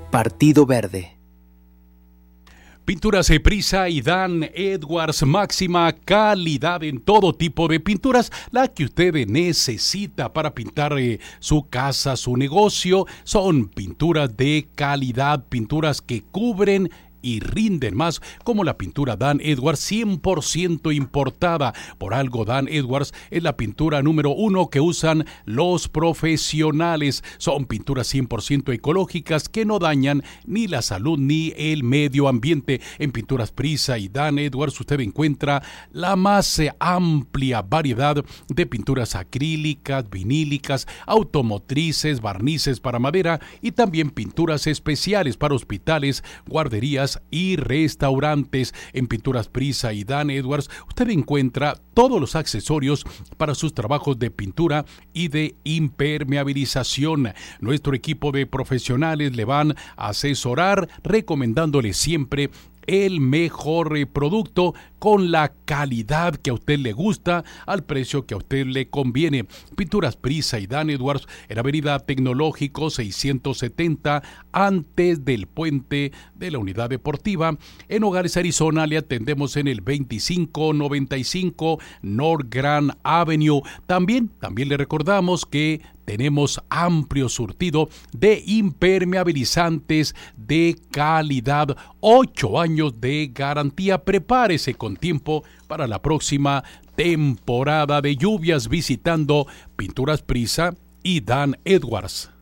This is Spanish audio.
Partido Verde. Pinturas Prisa y Dan Edwards, máxima calidad en todo tipo de pinturas, la que usted necesita para pintar su casa, su negocio. Son pinturas de calidad, pinturas que cubren y rinden más, como la pintura Dan Edwards 100% importada. Por algo Dan Edwards es la pintura número 1 que usan los profesionales. Son pinturas 100% ecológicas que no dañan ni la salud ni el medio ambiente. En Pinturas Prisa y Dan Edwards usted encuentra la más amplia variedad de pinturas acrílicas, vinílicas, automotrices, barnices para madera y también pinturas especiales para hospitales, guarderías y restaurantes. En Pinturas Prisa y Dan Edwards usted encuentra todos los accesorios para sus trabajos de pintura y de impermeabilización. Nuestro equipo de profesionales le van a asesorar recomendándole siempre el mejor producto con la calidad que a usted le gusta, al precio que a usted le conviene. Pinturas Prisa y Dan Edwards en Avenida Tecnológico 670, antes del puente de la Unidad Deportiva. En Nogales, Arizona, le atendemos en el 2595 North Grand Avenue. También le recordamos que tenemos amplio surtido de impermeabilizantes de calidad, 8 años de garantía. Prepárese con tiempo para la próxima temporada de lluvias visitando Pinturas Prisa y Dan Edwards.